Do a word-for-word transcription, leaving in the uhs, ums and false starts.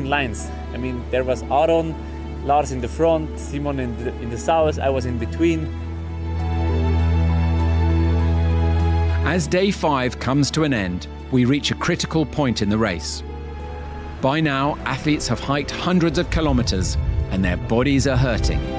lines. I mean, there was Aron, Lars in the front, Simon in the, in the south, I was in between. As day five comes to an end, we reach a critical point in the race. By now, athletes have hiked hundreds of kilometres and their bodies are hurting.